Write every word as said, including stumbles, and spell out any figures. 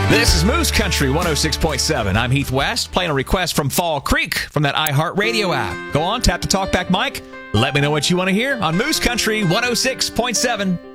This is Moose Country one oh six point seven. I'm Heath West, playing a request from Fall Creek from that iHeartRadio app. Go on, tap the talkback mic. Let me know what you want to hear on Moose Country one oh six point seven.